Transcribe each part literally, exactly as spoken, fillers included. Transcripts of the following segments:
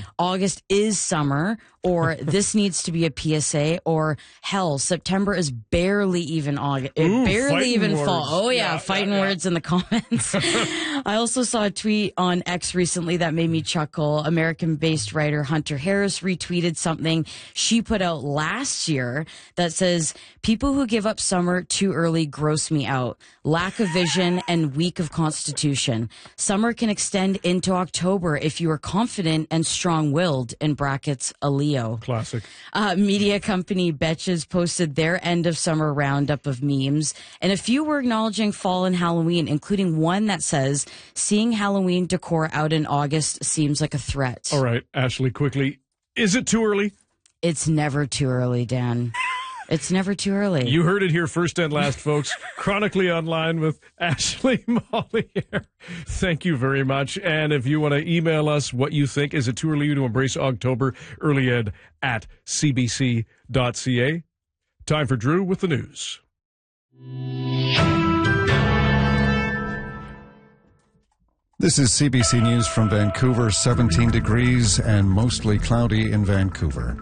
August is summer, or this needs to be a P S A, or hell, September is barely even August, Ooh, barely even words. fall. Oh yeah, yeah fighting yeah, yeah. words in the comments. I also saw a tweet on X recently that made me chuckle. American-based writer Hunter Harris retweeted something she put out last year that says, "People who give up summer too early gross me out. Lack of vision and weak of constitution. Summer can extend into October if you are confident and strong-willed," in brackets, a Leo. Classic. Uh, media company Betches posted their end of summer roundup of memes, and a few were acknowledging fall and Halloween, including one that says, "Seeing Halloween decor out in August seems like a threat." All right, Ashley, quickly. Is it too early? It's never too early, Dan. It's never too early. You heard it here first and last, folks. Chronically Online with Ashley Mollier. Thank you very much. And if you want to email us what you think, is it too early to embrace October? Early ed at c b c dot c a. Time for Drew with the news. This is C B C News from Vancouver. seventeen degrees and mostly cloudy in Vancouver.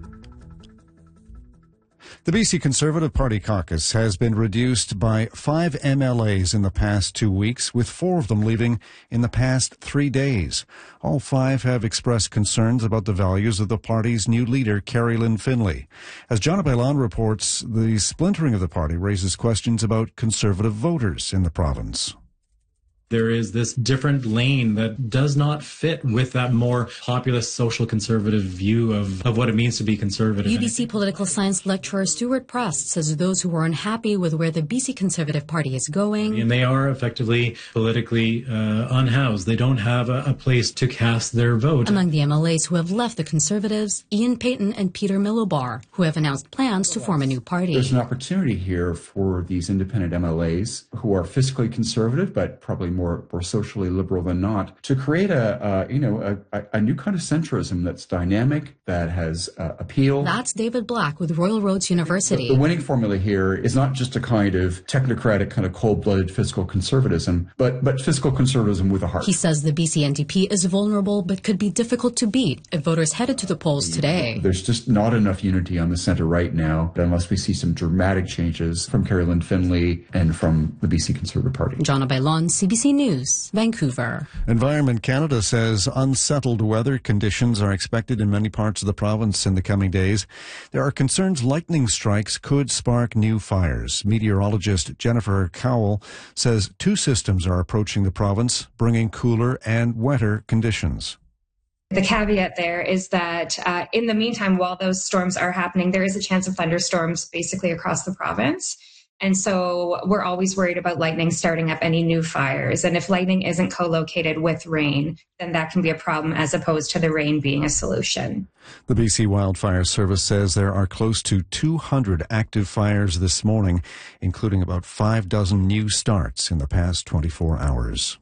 The B C Conservative Party caucus has been reduced by five M L As in the past two weeks, with four of them leaving in the past three days. All five have expressed concerns about the values of the party's new leader, Carrie Lynn Finlay. As John Bailon reports, the splintering of the party raises questions about Conservative voters in the province. There is this different lane that does not fit with that more populist social conservative view of, of what it means to be conservative. U B C political science lecturer Stuart Prust says those who are unhappy with where the B C Conservative Party is going, and they are effectively politically uh, unhoused. They don't have a, a place to cast their vote. Among the M L As who have left the Conservatives, Ian Payton and Peter Milobar, who have announced plans to form a new party. There's an opportunity here for these independent M L As who are fiscally conservative, but probably more, more socially liberal than not, to create a, uh, you know, a, a new kind of centrism that's dynamic, that has uh, appeal. That's David Black with Royal Roads University. The, the winning formula here is not just a kind of technocratic, kind of cold-blooded fiscal conservatism, but, but fiscal conservatism with a heart. He says the B C N D P is vulnerable, but could be difficult to beat if voters headed to the polls today. There's just not enough unity on the centre right now, unless we see some dramatic changes from Carrie Lynn Finlay and from the B C Conservative Party. Jonna Bailon, C B C News, Vancouver. Environment Canada says unsettled weather conditions are expected in many parts of the province in the coming days. There are concerns lightning strikes could spark new fires. Meteorologist Jennifer Cowell says two systems are approaching the province, bringing cooler and wetter conditions. The caveat there is that uh, in the meantime, while those storms are happening, there is a chance of thunderstorms basically across the province. And so we're always worried about lightning starting up any new fires. And if lightning isn't co-located with rain, then that can be a problem as opposed to the rain being a solution. The B C Wildfire Service says there are close to two hundred active fires this morning, including about five dozen new starts in the past twenty-four hours.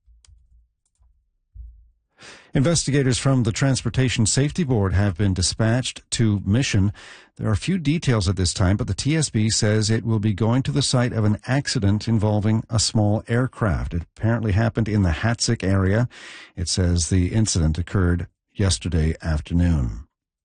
Investigators from the Transportation Safety Board have been dispatched to Mission. There are few details at this time, but the T S B says it will be going to the site of an accident involving a small aircraft. It apparently happened in the Hatzic area. It says the incident occurred yesterday afternoon.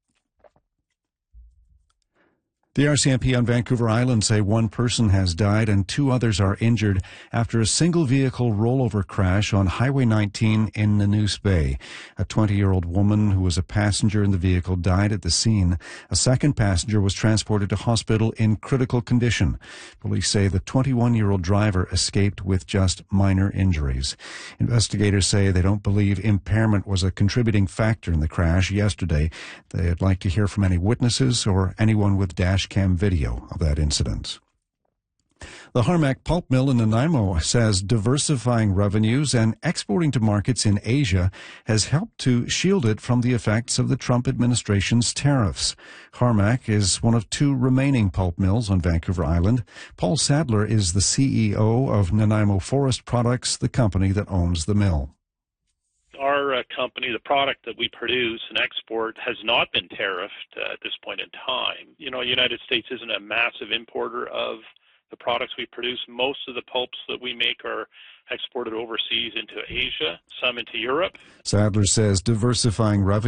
The R C M P on Vancouver Island say one person has died and two others are injured after a single-vehicle rollover crash on Highway nineteen in Nanoose Bay. A twenty-year-old woman who was a passenger in the vehicle died at the scene. A second passenger was transported to hospital in critical condition. Police say the twenty-one-year-old driver escaped with just minor injuries. Investigators say they don't believe impairment was a contributing factor in the crash yesterday. They'd like to hear from any witnesses or anyone with dash cam video of that incident. The Harmac pulp mill in Nanaimo says diversifying revenues and exporting to markets in Asia has helped to shield it from the effects of the Trump administration's tariffs. Harmac is one of two remaining pulp mills on Vancouver Island. Paul Sadler is the C E O of Nanaimo Forest Products, the company that owns the mill. Our uh, company, the product that we produce and export, has not been tariffed uh, at this point in time. You know, the United States isn't a massive importer of the products we produce. Most of the pulps that we make are exported overseas into Asia, some into Europe. Sadler says diversifying revenue